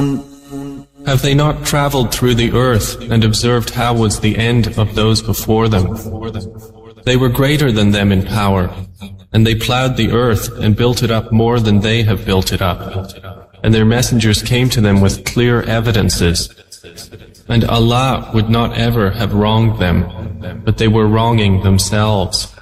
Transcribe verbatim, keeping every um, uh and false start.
Have they not traveled through the earth and observed how was the end of those before them? They were greater than them in power, and they plowed the earth and built it up more than they have built it up. And their messengers came to them with clear evidences. And Allah would not ever have wronged them, but they were wronging themselves.